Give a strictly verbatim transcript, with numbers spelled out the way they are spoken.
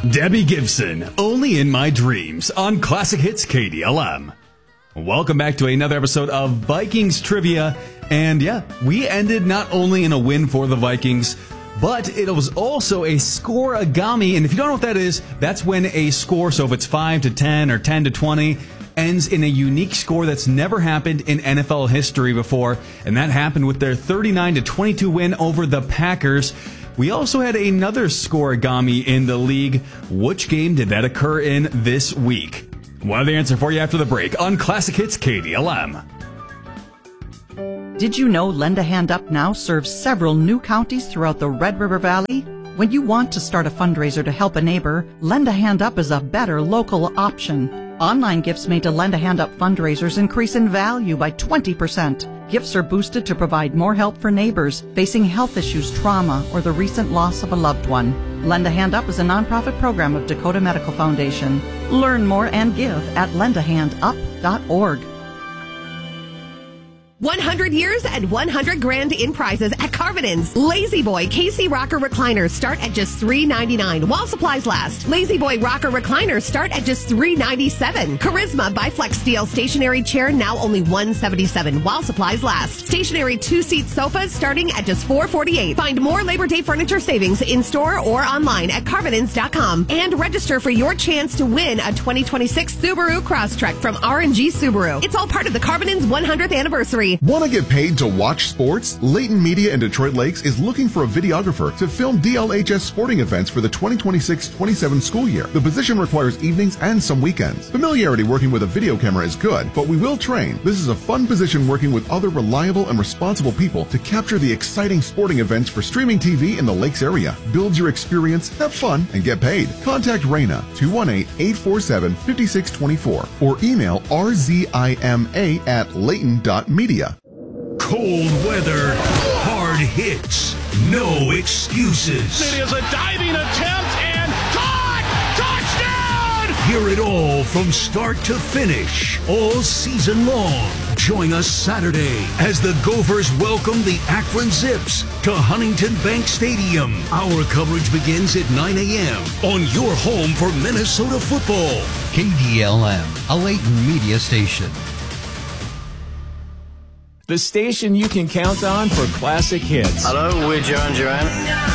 Debbie Gibson, Only in My Dreams on Classic Hits K D L M. Welcome back to another episode of Vikings Trivia. And yeah, we ended not only in a win for the Vikings, but it was also a scoreagami. And if you don't know what that is, that's when a score, so if it's five to ten or ten to twenty, ends in a unique score that's never happened in N F L history before. And that happened with their thirty-nine to twenty-two win over the Packers. We also had another scoreagami in the league. Which game did that occur in this week? We'll have the answer for you after the break on Classic Hits K D L M. Did you know Lend a Hand Up now serves several new counties throughout the Red River Valley? When you want to start a fundraiser to help a neighbor, Lend a Hand Up is a better local option. Online gifts made to Lend a Hand Up fundraisers increase in value by twenty percent. Gifts are boosted to provide more help for neighbors facing health issues, trauma, or the recent loss of a loved one. Lend a Hand Up is a nonprofit program of Dakota Medical Foundation. Learn more and give at lend a hand up dot org. one hundred years and one hundred grand in prizes at Carvin's. Lazy Boy K C Rocker Recliners start at just three ninety-nine while supplies last. Lazy Boy Rocker Recliners start at just three ninety-seven. Charisma Biflex Steel Stationary Chair now only one seventy-seven while supplies last. Stationary two-seat sofas starting at just four forty-eight. Find more Labor Day furniture savings in store or online at carvinins dot com. And register for your chance to win a twenty twenty-six Subaru Crosstrek from R and G Subaru. It's all part of the Carvinins one hundredth anniversary. Want to get paid to watch sports? Layton Media in Detroit Lakes is looking for a videographer to film D L H S sporting events for the twenty twenty-six twenty-seven school year. The position requires evenings and some weekends. Familiarity working with a video camera is good, but we will train. This is a fun position working with other reliable and responsible people to capture the exciting sporting events for streaming T V in the Lakes area. Build your experience, have fun, and get paid. Contact Raina, two one eight, eight four seven, five six two four, or email r z i m a at layton dot media. Cold weather, hard hits, no excuses. It is a diving attempt and caught! Touchdown! Hear it all from start to finish, all season long. Join us Saturday as the Gophers welcome the Akron Zips to Huntington Bank Stadium. Our coverage begins at nine a.m. on your home for Minnesota football. K D L M, a Layton media station. The station you can count on for classic hits. Hello, we're Duran Duran.